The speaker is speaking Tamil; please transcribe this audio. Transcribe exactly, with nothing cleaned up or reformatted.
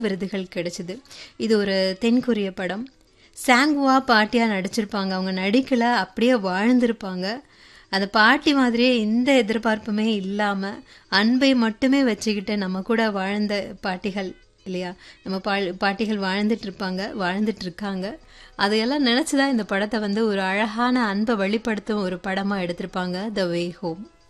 விருதுகள் கிடைச்சிது. இது ஒரு தென்கொரிய படம். சாங்வா பாட்டியா நடிச்சிருப்பாங்க. அவங்க நடிக்கல, அப்படியே வாழ்ந்திருப்பாங்க. அந்த பாட்டி மாதிரியே எந்த எதிர்பார்ப்புமே இல்லாம அன்பை மட்டுமே வச்சுக்கிட்டு நம்ம கூட வாழ்ந்த பாட்டிகள் இல்லையா? நம்ம பா பாட்டிகள் வாழ்ந்துட்டு இருப்பாங்க, வாழ்ந்துட்டு இருக்காங்க. அதையெல்லாம் நினைச்சுதான் இந்த படத்தை வந்து ஒரு அழகான அன்பை வெளிப்படுத்தும் ஒரு படமா எடுத்திருப்பாங்க, த வே ஹோம்.